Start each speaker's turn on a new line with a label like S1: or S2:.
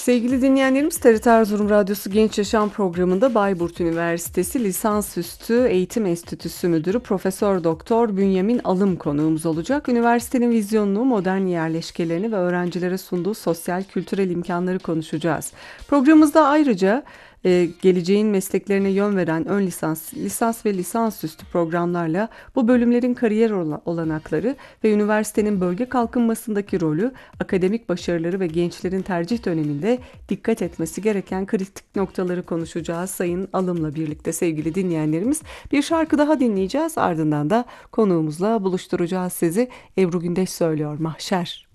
S1: Sevgili dinleyenlerimiz, TRT Erzurum Radyosu Genç Yaşam programında Bayburt Üniversitesi Lisansüstü Eğitim Enstitüsü Müdürü Profesör Doktor Bünyamin Alım konuğumuz olacak. Üniversitenin vizyonunu, modern yerleşkelerini ve öğrencilere sunduğu sosyal kültürel imkanları konuşacağız. Programımızda ayrıca geleceğin mesleklerine yön veren ön lisans, lisans ve lisansüstü programlarla bu bölümlerin kariyer olanakları ve üniversitenin bölge kalkınmasındaki rolü, akademik başarıları ve gençlerin tercih döneminde dikkat etmesi gereken kritik noktaları konuşacağız Sayın Alım'la birlikte sevgili dinleyenlerimiz. Bir şarkı daha dinleyeceğiz, ardından da konuğumuzla buluşturacağız sizi. Ebru Gündeş söylüyor, Mahşer.